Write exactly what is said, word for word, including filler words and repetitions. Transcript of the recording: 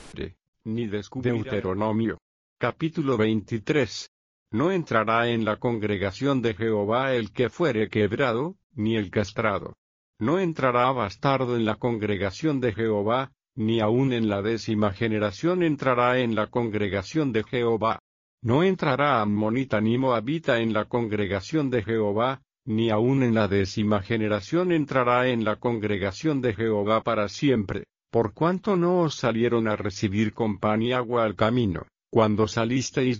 ni descubrirá. Deuteronomio. Capítulo veintitrés. No entrará en la congregación de Jehová el que fuere quebrado, ni el castrado. No entrará bastardo en la congregación de Jehová, ni aun en la décima generación entrará en la congregación de Jehová. No entrará ammonita ni moabita en la congregación de Jehová, ni aun en la décima generación entrará en la congregación de Jehová para siempre, por cuanto no os salieron a recibir con pan y agua al camino, cuando salisteis